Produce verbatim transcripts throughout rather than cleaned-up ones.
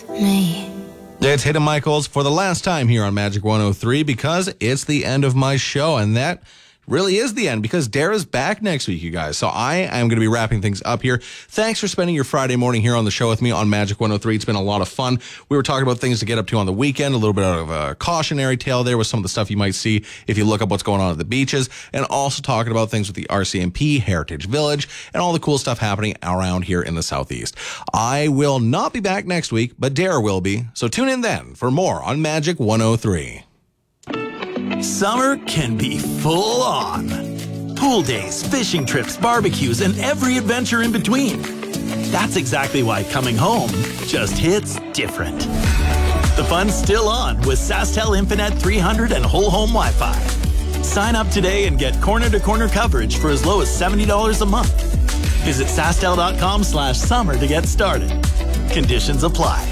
me. It's Hayden Michaels for the last time here on Magic one oh three because it's the end of my show, and that really is the end because Dara's back next week, you guys. So I am going to be wrapping things up here. Thanks for spending your Friday morning here on the show with me on Magic one oh three. It's been a lot of fun. We were talking about things to get up to on the weekend, a little bit of a cautionary tale there with some of the stuff you might see if you look up what's going on at the beaches, and also talking about things with the R C M P, Heritage Village, and all the cool stuff happening around here in the Southeast. I will not be back next week, but Dara will be. So tune in then for more on Magic one oh three. Summer can be full on. Pool days, fishing trips, barbecues, and every adventure in between. That's exactly why coming home just hits different. The fun's still on with SaskTel Infinet three hundred and whole home Wi-Fi. Sign up today and get corner-to-corner coverage for as low as seventy dollars a month. Visit SaskTel.com slash summer to get started. Conditions apply.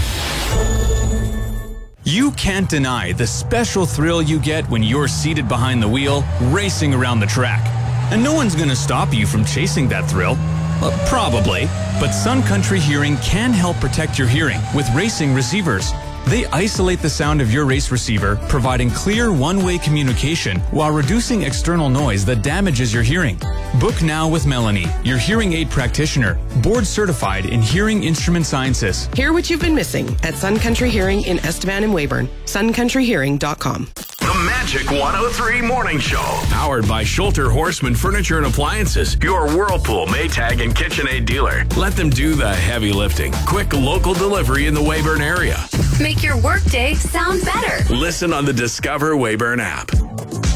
You can't deny the special thrill you get when you're seated behind the wheel, racing around the track. And no one's gonna stop you from chasing that thrill. Well, probably. But Sun Country Hearing can help protect your hearing with racing receivers. They isolate the sound of your race receiver, providing clear one-way communication while reducing external noise that damages your hearing. Book now with Melanie, your hearing aid practitioner, board certified in hearing instrument sciences. Hear what you've been missing at Sun Country Hearing in Estevan and Weyburn. sun country hearing dot com. The Magic one oh three Morning Show. Powered by Schulter Horseman Furniture and Appliances, Your Whirlpool, Maytag, and KitchenAid dealer. let them do the heavy lifting. Quick local delivery in the Weyburn area. Make your workday sound better. Listen on the Discover Weyburn app.